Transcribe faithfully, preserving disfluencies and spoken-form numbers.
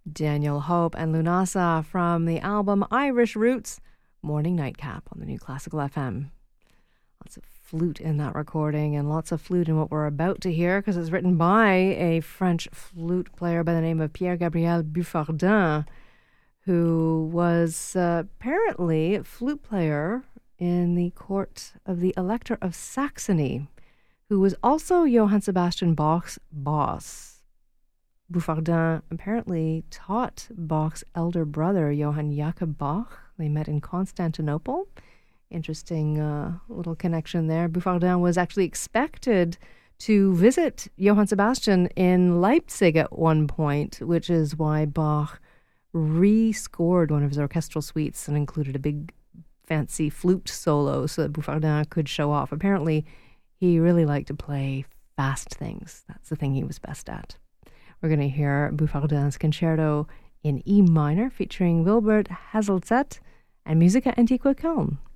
Daniel Hope and Lunasa from the album Irish Roots, Morning Nightcap on the New Classical F M. Lots of flute in that recording and lots of flute in what we're about to hear because it's written by a French flute player by the name of Pierre-Gabriel Buffardin, who was uh, apparently a flute player in the court of the Elector of Saxony, who was also Johann Sebastian Bach's boss. Buffardin apparently taught Bach's elder brother, Johann Jakob Bach. They met in Constantinople. Interesting uh, little connection there. Buffardin was actually expected to visit Johann Sebastian in Leipzig at one point, which is why Bach re-scored one of his orchestral suites and included a big fancy flute solo so that Buffardin could show off. Apparently, he really liked to play fast things. That's the thing he was best at. We're going to hear Buffardin's concerto in E minor featuring Wilbert Hazeltett and Musica Antiqua Köln.